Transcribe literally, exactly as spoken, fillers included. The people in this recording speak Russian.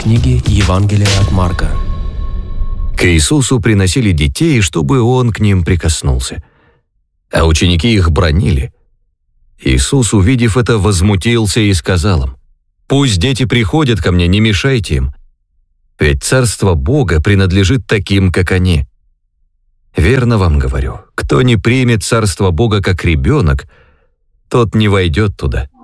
книги Евангелия от Марка. К Иисусу приносили детей, чтобы Он к ним прикоснулся. А ученики их бранили. Иисус, увидев это, возмутился и сказал им: «Пусть дети приходят ко мне, не мешайте им, ведь Царство Бога принадлежит таким, как они. Верно вам говорю, кто не примет Царство Бога как ребенок, тот не войдет туда».